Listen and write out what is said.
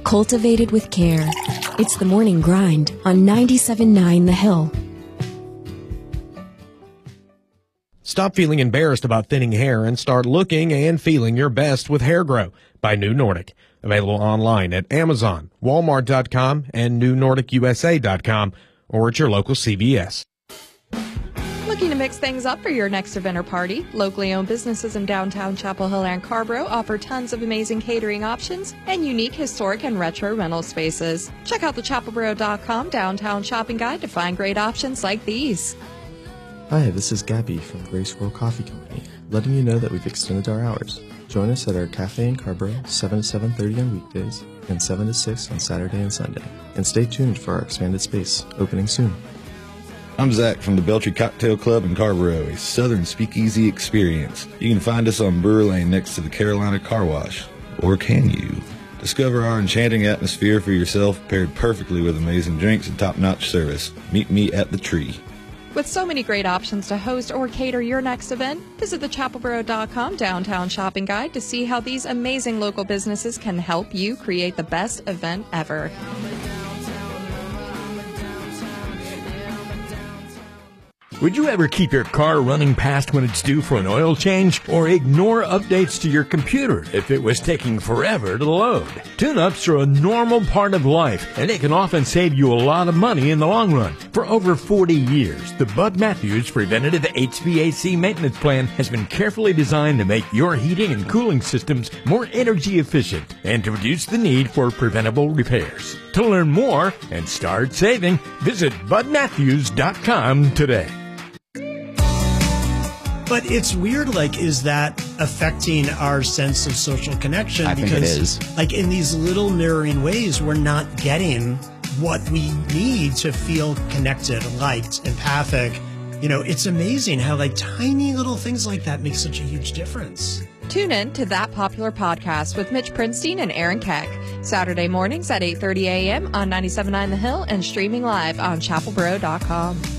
cultivated with care. It's the morning grind on 97.9 The Hill. Stop feeling embarrassed about thinning hair and start looking and feeling your best with Hair Grow by New Nordic. Available online at Amazon, Walmart.com, and NewNordicUSA.com, or at your local CVS. Looking to mix things up for your next event or party? Locally owned businesses in downtown Chapel Hill and Carborough offer tons of amazing catering options and unique historic and retro rental spaces. Check out the chapelboro.com downtown shopping guide to find great options like these. Hi, this is Gabby from Gray Squirrel Coffee Company, letting you know that we've extended our hours. Join us at our cafe in Carborough, 7 to 7:30 on weekdays and 7 to 6 on Saturday and Sunday. And stay tuned for our expanded space, opening soon. I'm Zach from the Beltry Cocktail Club in Carborough, a southern speakeasy experience. You can find us on Brewer Lane next to the Carolina Car Wash. Or can you? Discover our enchanting atmosphere for yourself, paired perfectly with amazing drinks and top-notch service. Meet me at the Tree. With so many great options to host or cater your next event, visit the chapelboro.com downtown shopping guide to see how these amazing local businesses can help you create the best event ever. Would you ever keep your car running past when it's due for an oil change, or ignore updates to your computer if it was taking forever to load? Tune-ups are a normal part of life, and it can often save you a lot of money in the long run. For over 40 years, the Bud Matthews Preventative HVAC Maintenance Plan has been carefully designed to make your heating and cooling systems more energy efficient and to reduce the need for preventable repairs. To learn more and start saving, visit budmatthews.com today. But it's weird, is that affecting our sense of social connection? I think it is. In these little mirroring ways, we're not getting what we need to feel connected, liked, empathic. It's amazing how tiny little things like that make such a huge difference. Tune in to That Popular Podcast with Mitch Prinstein and Aaron Keck. Saturday mornings at 8:30 a.m. on 97.9 The Hill and streaming live on chapelboro.com.